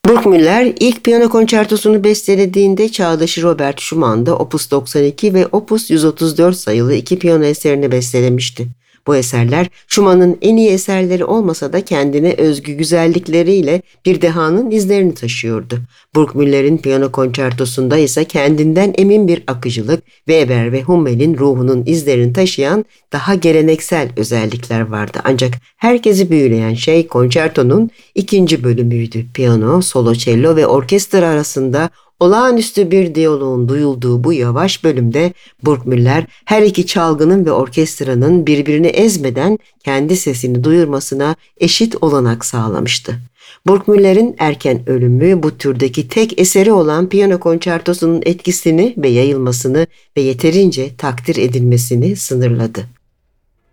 Burgmüller ilk piyano konçertosunu bestelediğinde çağdaşı Robert Schumann da Opus 92 ve Opus 134 sayılı iki piyano eserini bestelemişti. Bu eserler Schumann'ın en iyi eserleri olmasa da kendine özgü güzellikleriyle bir dehanın izlerini taşıyordu. Burgmüller'in piyano konçertosunda ise kendinden emin bir akıcılık, Weber ve Hummel'in ruhunun izlerini taşıyan daha geleneksel özellikler vardı. Ancak herkesi büyüleyen şey konçertonun ikinci bölümüydü. Piyano, solo cello ve orkestra arasında olağanüstü bir diyaloğun duyulduğu bu yavaş bölümde Burgmüller her iki çalgının ve orkestranın birbirini ezmeden kendi sesini duyurmasına eşit olanak sağlamıştı. Burgmüller'in erken ölümü bu türdeki tek eseri olan piyano konçertosunun etkisini ve yayılmasını ve yeterince takdir edilmesini sınırladı.